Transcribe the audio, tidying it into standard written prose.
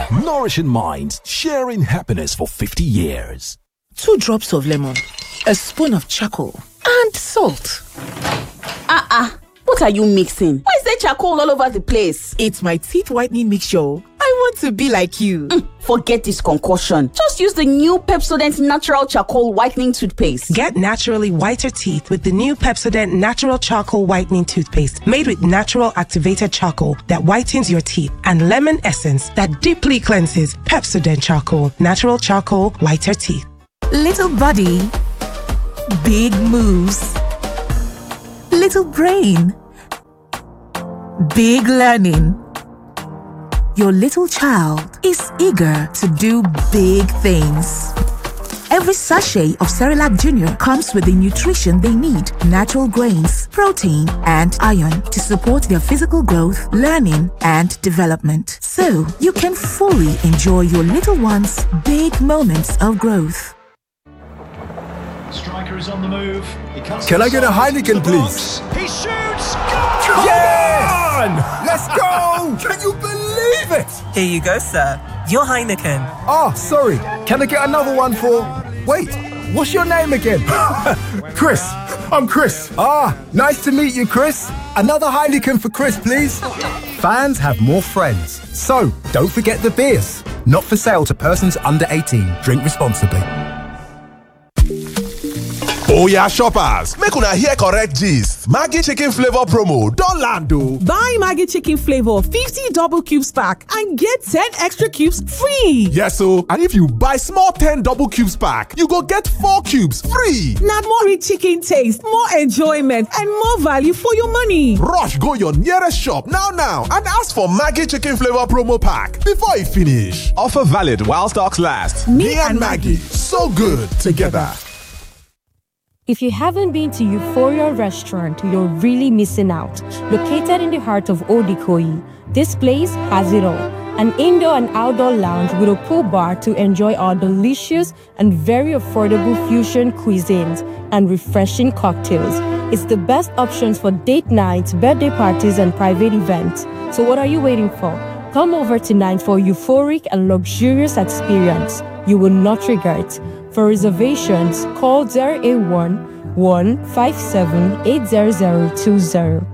Nourishing minds, sharing happiness for 50 years. 2 drops of lemon, a spoon of charcoal, and salt. What are you mixing? Why is there charcoal all over the place? It's my teeth whitening mixture. I want to be like you. Forget this concoction. Just use the new Pepsodent Natural Charcoal Whitening Toothpaste. Get naturally whiter teeth with the new Pepsodent Natural Charcoal Whitening Toothpaste, made with natural activated charcoal that whitens your teeth and lemon essence that deeply cleanses. Pepsodent Charcoal, natural charcoal, whiter teeth. Little body, big moves. Little brain, big learning. Your little child is eager to do big things. Every sachet of Cerelac Junior comes with the nutrition they need: natural grains, protein, and iron to support their physical growth, learning, and development. So you can fully enjoy your little one's big moments of growth. Striker is on the move. Can I get a Heineken, please? He shoots! Yes! Let's go! Can you believe it? Here you go, sir. Your Heineken. Oh, sorry. Can I get another one for... Wait, what's your name again? Chris. I'm Chris. Nice to meet you, Chris. Another Heineken for Chris, please. Fans have more friends. So, don't forget the beers. Not for sale to persons under 18. Drink responsibly. Oh yeah, shoppers, make una hear correct gist. Maggi chicken flavor promo don land o. Buy Maggi chicken flavor 50 double cubes pack and get 10 extra cubes free. Yes o, and if you buy small 10 double cubes pack, you go get 4 cubes free. Na more rich chicken taste, more enjoyment, and more value for your money. Rush go your nearest shop now and ask for Maggi chicken flavor promo pack before e finish. Offer valid while stocks last. Me and Maggi, so good together. If you haven't been to Euphoria Restaurant, you're really missing out. Located in the heart of Odikoyi, this place has it all. An indoor and outdoor lounge with a pool bar to enjoy our delicious and very affordable fusion cuisines and refreshing cocktails. It's the best options for date nights, birthday parties, and private events. So what are you waiting for? Come over tonight for a euphoric and luxurious experience. You will not regret. For reservations, call 081-157-80020.